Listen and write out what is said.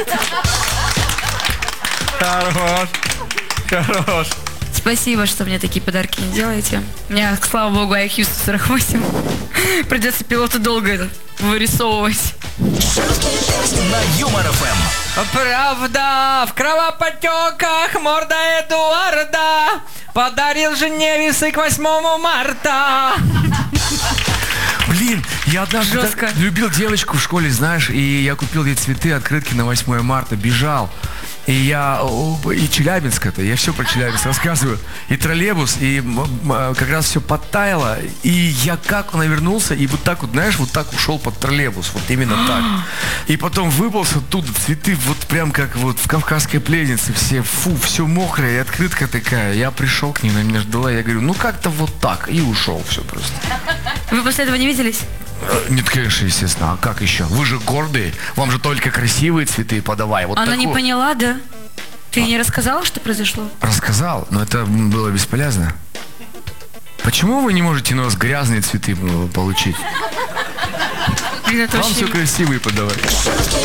Хорош. Хорош. Спасибо, что мне такие подарки не делаете. У меня, слава богу, IQ 148. Придется пилоту долго это вырисовывать. На Юмор ФМ. Правда, в кровоподтеках морда Эдуарда подарил жене весы к 8 марта. Блин, я однажды Жестко. так любил девочку в школе, знаешь, и я купил ей цветы, открытки на 8 марта, бежал. И Челябинск это, я все про Челябинск рассказываю. И троллейбус, и как раз все подтаяло. И я как навернулся, и вот так вот, знаешь, вот так ушел под троллейбус. Вот именно так. И потом выполз оттуда, цветы вот прям как вот в Кавказской пленнице. Все, все мокрое, и открытка такая. Я пришел к ней, она меня ждала, я говорю, ну как-то вот так. И ушел все просто. Вы после этого не виделись? Нет, конечно, естественно. А как еще? Вы же гордые. Вам же только красивые цветы подавай. Вот Она не такой. поняла, да? Ты не рассказала, что произошло? Рассказал, но это было бесполезно. Почему вы не можете на вас грязные цветы получить? Блин, это Вам очень... все красивые подавать.